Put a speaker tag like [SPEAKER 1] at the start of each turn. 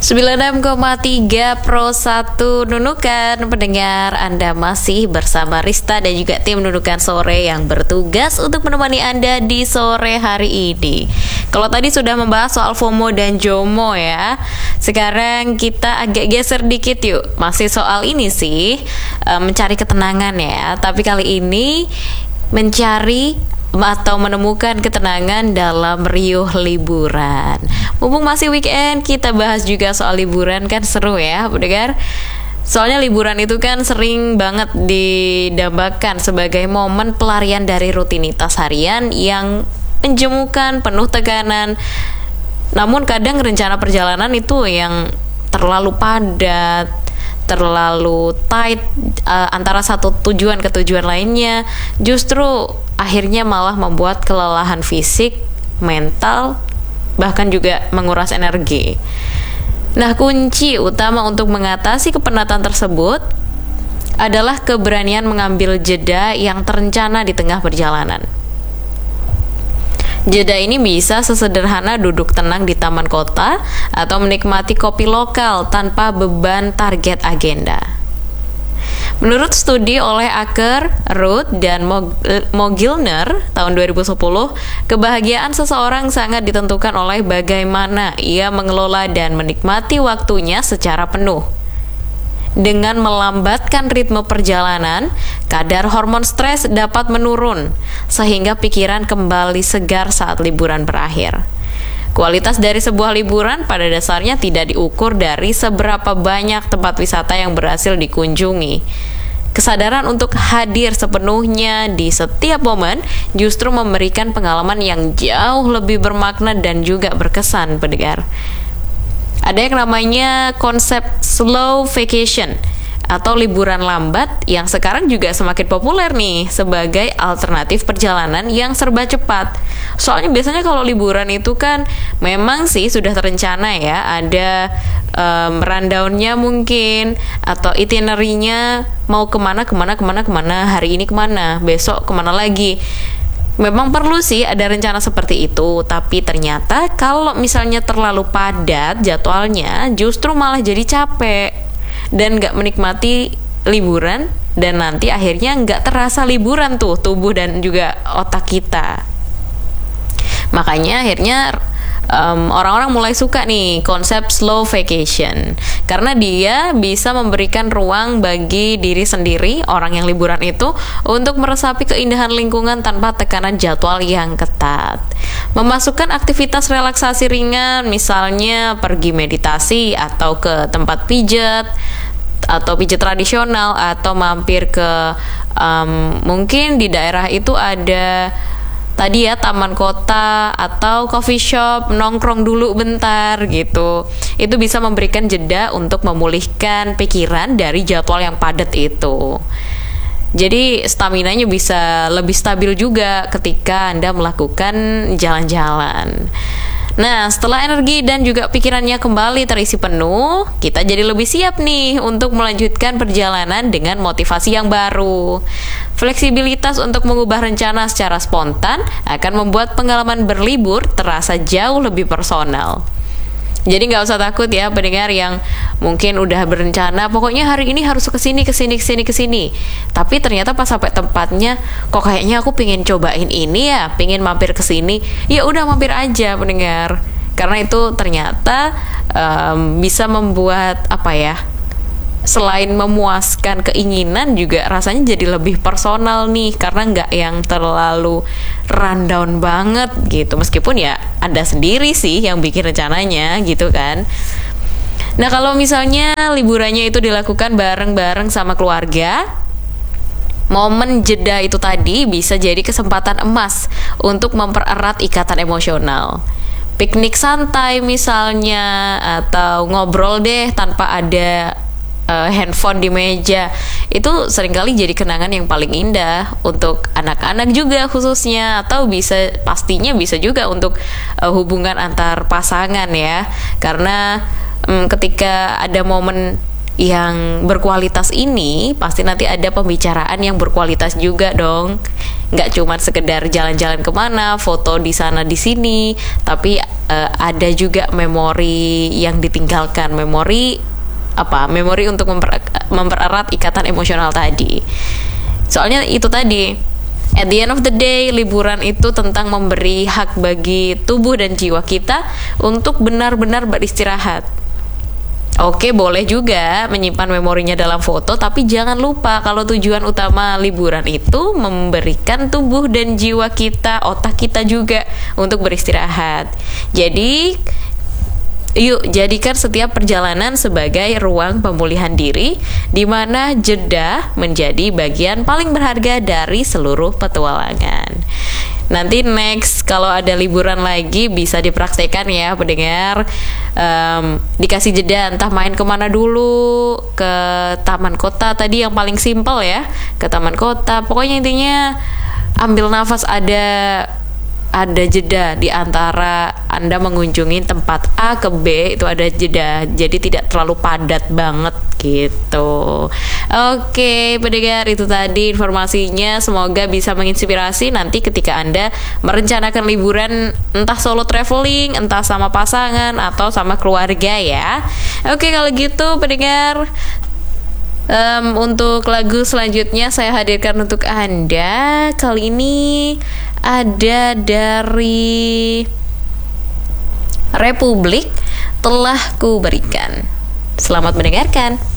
[SPEAKER 1] 96,3 Pro 1 Nunukan. Pendengar, Anda masih bersama Rista dan juga tim Nunukan Sore yang bertugas untuk menemani Anda di sore hari ini. Kalau tadi sudah membahas soal FOMO dan JOMO ya, sekarang kita agak geser dikit yuk. Masih soal ini sih, mencari ketenangan ya. Tapi kali ini mencari atau menemukan ketenangan dalam riuh liburan. Mumpung masih weekend, kita bahas juga soal liburan, kan seru ya pendengar. Soalnya liburan itu kan sering banget didambakan sebagai momen pelarian dari rutinitas harian yang menjemukan, penuh tekanan. Namun kadang rencana perjalanan itu yang terlalu padat, terlalu tight antara satu tujuan ke tujuan lainnya, justru akhirnya malah membuat kelelahan fisik, mental, bahkan juga menguras energi. Nah, kunci utama untuk mengatasi kepenatan tersebut adalah keberanian mengambil jeda yang terencana di tengah perjalanan. Jeda ini bisa sesederhana duduk tenang di taman kota atau menikmati kopi lokal tanpa beban target agenda. Menurut studi oleh Acker, Ruth, dan Mogilner tahun 2010, kebahagiaan seseorang sangat ditentukan oleh bagaimana ia mengelola dan menikmati waktunya secara penuh. Dengan melambatkan ritme perjalanan, kadar hormon stres dapat menurun, sehingga pikiran kembali segar saat liburan berakhir. Kualitas dari sebuah liburan pada dasarnya tidak diukur dari seberapa banyak tempat wisata yang berhasil dikunjungi. Kesadaran untuk hadir sepenuhnya di setiap momen justru memberikan pengalaman yang jauh lebih bermakna dan juga berkesan, pendengar. Ada yang namanya konsep slow vacation atau liburan lambat yang sekarang juga semakin populer nih sebagai alternatif perjalanan yang serba cepat. Soalnya biasanya kalau liburan itu kan memang sih sudah terencana ya, ada rundown-nya mungkin atau itinerary-nya, mau kemana, hari ini kemana, besok kemana lagi. Memang perlu sih ada rencana seperti itu, tapi ternyata kalau misalnya terlalu padat jadwalnya justru malah jadi capek dan gak menikmati liburan, dan nanti akhirnya gak terasa liburan tuh tubuh dan juga otak kita. Makanya akhirnya orang-orang mulai suka nih konsep slow vacation karena dia bisa memberikan ruang bagi diri sendiri, orang yang liburan itu, untuk meresapi keindahan lingkungan tanpa tekanan jadwal yang ketat. Memasukkan aktivitas relaksasi ringan, misalnya pergi meditasi atau ke tempat pijat atau pijat tradisional, atau mampir ke mungkin di daerah itu ada tadi ya taman kota atau coffee shop, nongkrong dulu bentar gitu. Itu bisa memberikan jeda untuk memulihkan pikiran dari jadwal yang padat itu. Jadi staminanya bisa lebih stabil juga ketika Anda melakukan jalan-jalan. Nah, setelah energi dan juga pikirannya kembali terisi penuh, kita jadi lebih siap nih untuk melanjutkan perjalanan dengan motivasi yang baru. Fleksibilitas untuk mengubah rencana secara spontan akan membuat pengalaman berlibur terasa jauh lebih personal. Jadi nggak usah takut ya pendengar yang mungkin udah berencana, pokoknya hari ini harus kesini. Tapi ternyata pas sampai tempatnya, kok kayaknya aku pengen cobain ini ya, pengen mampir kesini. Ya udah mampir aja pendengar. Karena itu ternyata bisa membuat selain memuaskan keinginan juga rasanya jadi lebih personal nih, karena nggak yang terlalu rundown banget gitu. Meskipun ya Anda sendiri sih yang bikin rencananya gitu kan. Nah, kalau misalnya liburannya itu dilakukan bareng-bareng sama keluarga, momen jeda itu tadi bisa jadi kesempatan emas untuk mempererat ikatan emosional. Piknik santai misalnya, atau ngobrol deh tanpa ada handphone di meja, itu seringkali jadi kenangan yang paling indah untuk anak-anak juga khususnya, atau pastinya bisa juga untuk hubungan antar pasangan ya, karena ketika ada momen yang berkualitas ini, pasti nanti ada pembicaraan yang berkualitas juga dong. Nggak cuma sekedar jalan-jalan kemana, foto di sana di sini, tapi ada juga memori yang ditinggalkan, memori untuk mempererat ikatan emosional tadi. Soalnya itu tadi, at the end of the day, liburan itu tentang memberi hak bagi tubuh dan jiwa kita untuk benar-benar beristirahat. Oke, boleh juga menyimpan memorinya dalam foto, tapi jangan lupa kalau tujuan utama liburan itu memberikan tubuh dan jiwa kita, otak kita juga untuk beristirahat. Jadi, yuk jadikan setiap perjalanan sebagai ruang pemulihan diri, di mana jeda menjadi bagian paling berharga dari seluruh petualangan. Nanti next kalau ada liburan lagi bisa dipraktekkan ya pendengar. Dikasih jeda, entah main kemana dulu, ke taman kota tadi yang paling simple ya, ke taman kota. Pokoknya intinya ambil nafas, ada jeda di antara Anda mengunjungi tempat A ke B, itu ada jeda, jadi tidak terlalu padat banget gitu. Oke, pendengar, itu tadi informasinya, semoga bisa menginspirasi nanti ketika Anda merencanakan liburan, entah solo traveling, entah sama pasangan atau sama keluarga ya. Oke, kalau gitu pendengar, untuk lagu selanjutnya saya hadirkan untuk Anda. Kali ini ada dari Republik Telah Ku Berikan. Selamat mendengarkan.